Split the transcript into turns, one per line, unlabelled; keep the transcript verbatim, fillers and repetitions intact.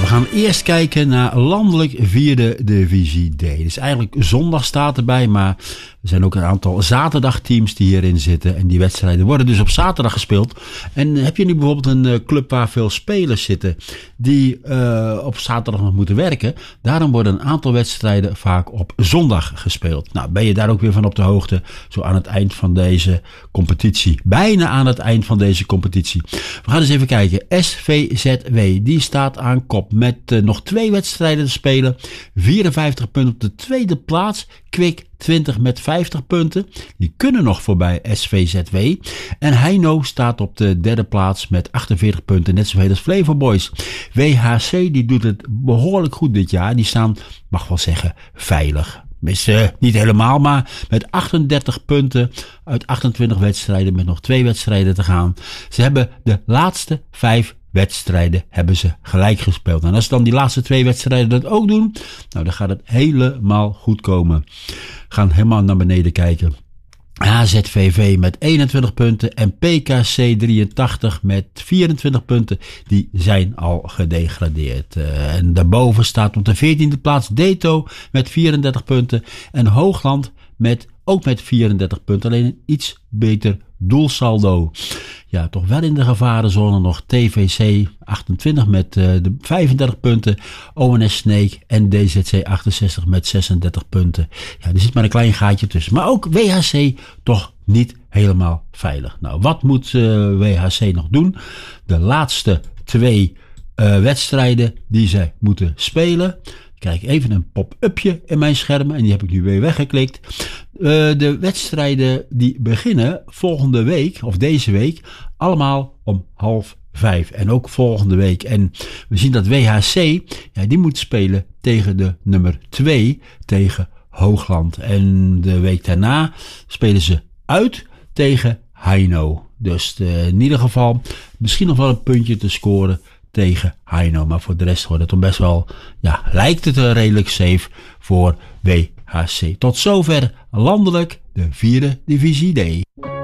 gaan eerst kijken naar landelijk vierde divisie D. Dus eigenlijk zondag staat erbij, maar er zijn ook een aantal zaterdagteams die hierin zitten. En die wedstrijden worden dus op zaterdag gespeeld. En heb je nu bijvoorbeeld een club waar veel spelers zitten die uh, op zaterdag nog moeten werken. Daarom worden een aantal wedstrijden vaak op zondag gespeeld. Nou, ben je daar ook weer van op de hoogte, zo aan het eind van deze competitie. Bijna aan het eind van deze competitie. We gaan eens even kijken. S V Z W, die staat aan kop met uh, nog twee wedstrijden te spelen. vierenvijftig punten op de tweede plaats. Kwik twintig met vijftig punten. Die kunnen nog voorbij S V Z W. En Heino staat op de derde plaats met achtenveertig punten. Net zoveel als Flevo Boys. W H C die doet het behoorlijk goed dit jaar. Die staan, mag wel zeggen, veilig. Tenminste, niet helemaal, maar met achtendertig punten uit achtentwintig wedstrijden met nog twee wedstrijden te gaan. Ze hebben de laatste vijf wedstrijden hebben ze gelijk gespeeld. En als ze dan die laatste twee wedstrijden dat ook doen, nou dan gaat het helemaal goed komen. We gaan helemaal naar beneden kijken. H Z V V met eenentwintig punten en P K C drieëntachtig met vierentwintig punten. Die zijn al gedegradeerd. Uh, en daarboven staat op de veertiende plaats Deto met vierendertig punten. En Hoogland met, ook met vierendertig punten. Alleen een iets beter doelsaldo. Ja, toch wel in de gevarenzone nog T V C achtentwintig met uh, de vijfendertig punten. O N S Snake en D Z C achtenzestig met zesendertig punten. Ja, er zit maar een klein gaatje tussen. Maar ook W H C toch niet helemaal veilig. Nou, wat moet uh, W H C nog doen? De laatste twee uh, wedstrijden die zij moeten spelen. Ik krijg even een pop-upje in mijn scherm en die heb ik nu weer weggeklikt. Uh, de wedstrijden die beginnen volgende week, of deze week, allemaal om half vijf. En ook volgende week. En we zien dat W H C, ja, die moet spelen tegen de nummer twee, tegen Hoogland. En de week daarna spelen ze uit tegen Heino. Dus uh, in ieder geval misschien nog wel een puntje te scoren tegen Heino. Maar voor de rest wordt het dan best wel, ja, lijkt het uh, redelijk safe voor W H C. Tot zover landelijk de vierde divisie D.